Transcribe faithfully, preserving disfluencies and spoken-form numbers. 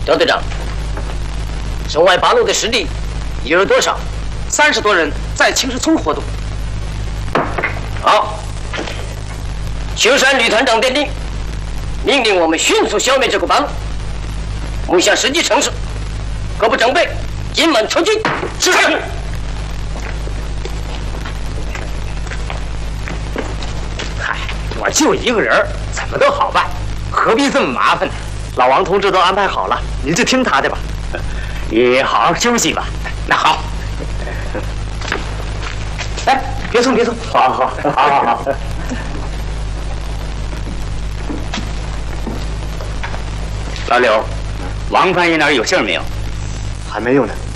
刁队长，城外八路的实力有多少？ 三十多人在青石村活动。 好，秋山旅团长电令，命令我们迅速消灭这个八路，目下实际城市，各部整备，今晚出击。是。 嗨，我就一个人，怎么都好办，何必这么麻烦呢？老王同志都安排好了，你就听他的吧。你好好休息吧。那好。哎，别送别送，好好好好好好。老柳，王翻译那儿有信儿没有？ 还没有呢。